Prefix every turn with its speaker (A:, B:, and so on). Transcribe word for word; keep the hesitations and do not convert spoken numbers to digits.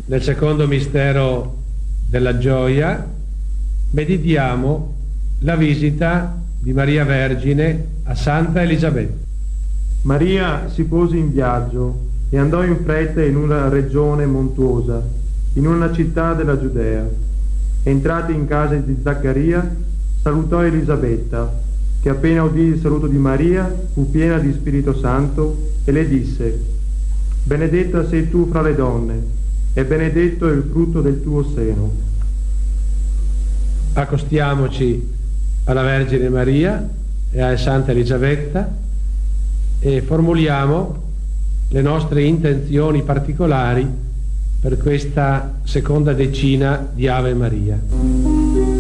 A: nel secondo mistero della gioia, meditiamo la visita di Maria Vergine a Santa Elisabetta.
B: Maria si pose in viaggio e andò in fretta in una regione montuosa, in una città della Giudea. Entrata in casa di Zaccaria, salutò Elisabetta, che appena udì il saluto di Maria fu piena di Spirito Santo e le disse: benedetta sei tu fra le donne, e benedetto è il frutto del tuo seno.
A: Accostiamoci alla Vergine Maria e a Santa Elisabetta e formuliamo le nostre intenzioni particolari per questa seconda decina di Ave Maria.